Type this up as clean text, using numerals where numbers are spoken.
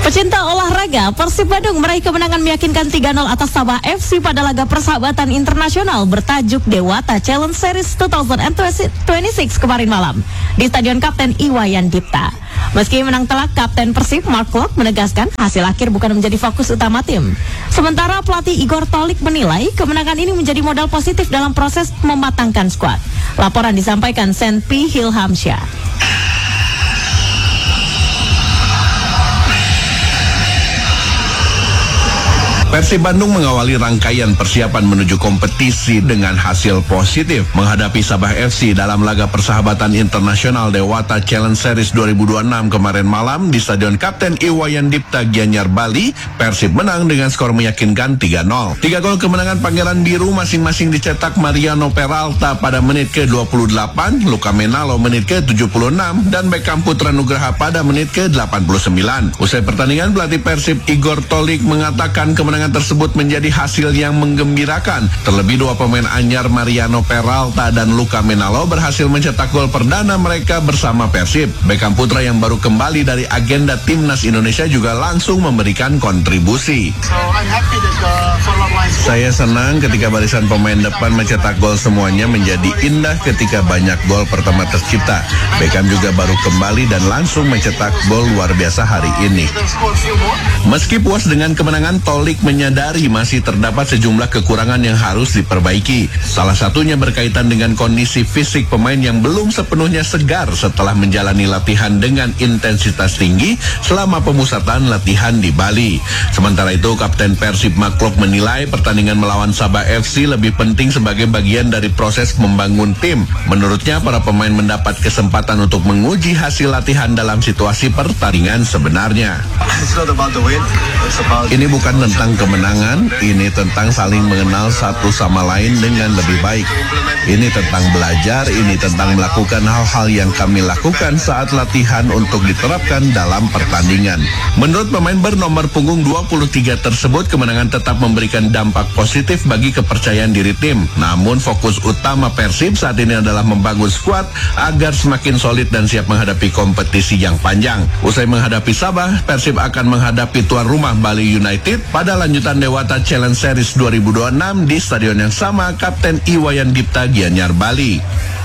Pecinta olahraga, Persib Bandung meraih kemenangan meyakinkan 3-0 atas Sabah FC pada laga persahabatan internasional bertajuk Dewata Challenge Series 2026 kemarin malam di Stadion Kapten Iwayan Dipta. Meski menang telak, Kapten Persib Mark Klok menegaskan hasil akhir bukan menjadi fokus utama tim. Sementara pelatih Igor Tolik menilai kemenangan ini menjadi modal positif dalam proses mematangkan skuad. Laporan disampaikan Senpi Hilhamsyah. Persib Bandung mengawali rangkaian persiapan menuju kompetisi dengan hasil positif menghadapi Sabah FC dalam laga persahabatan internasional Dewata Challenge Series 2026 kemarin malam di Stadion Kapten Iwayan Dipta, Gianyar, Bali. Persib menang dengan skor meyakinkan 3-0. 3 gol kemenangan Pangeran Biru masing-masing dicetak Mariano Peralta pada menit ke-28, Luka Menalo menit ke-76, dan Beckham Putra Nugraha pada menit ke-89. Usai pertandingan, pelatih Persib Igor Tolik mengatakan kemenangan tersebut menjadi hasil yang menggembirakan. Terlebih dua pemain anyar Mariano Peralta dan Luka Menalo berhasil mencetak gol perdana mereka bersama Persib. Beckham Putra yang baru kembali dari agenda Timnas Indonesia juga langsung memberikan kontribusi. Saya senang ketika barisan pemain depan mencetak gol semuanya menjadi indah ketika banyak gol pertama tercipta. Beckham juga baru kembali dan langsung mencetak gol luar biasa hari ini. Meski puas dengan kemenangan, Tolik menyadari masih terdapat sejumlah kekurangan yang harus diperbaiki. Salah satunya berkaitan dengan kondisi fisik pemain yang belum sepenuhnya segar setelah menjalani latihan dengan intensitas tinggi selama pemusatan latihan di Bali. Sementara itu, Kapten Persib Mark Klok menilai pertandingan melawan Sabah FC lebih penting sebagai bagian dari proses membangun tim. Menurutnya, para pemain mendapat kesempatan untuk menguji hasil latihan dalam situasi pertandingan sebenarnya. Ini bukan tentang kemenangan, ini tentang saling mengenal satu sama lain dengan lebih baik. Ini tentang belajar, ini tentang melakukan hal-hal yang kami lakukan saat latihan untuk diterapkan dalam pertandingan. Menurut pemain bernomor punggung 23 tersebut, kemenangan tetap memberikan dampak positif bagi kepercayaan diri tim. Namun fokus utama Persib saat ini adalah membangun skuad agar semakin solid dan siap menghadapi kompetisi yang panjang. Usai menghadapi Sabah, Persib akan menghadapi tuan rumah Bali United pada lanjutan Dewata Challenge Series 2026 di stadion yang sama, Kapten Iwayan Dipta, Gianyar, Bali.